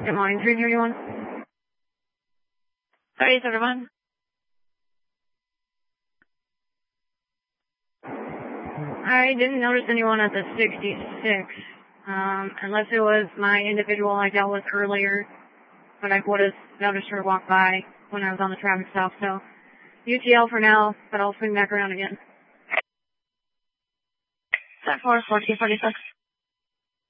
Good morning, 331. 3031. I didn't notice anyone at the 66, unless it was my individual I dealt with earlier, but I would have noticed her walk by when I was on the traffic stop, so UTL for now, but I'll swing back around again. 10-4, 1446.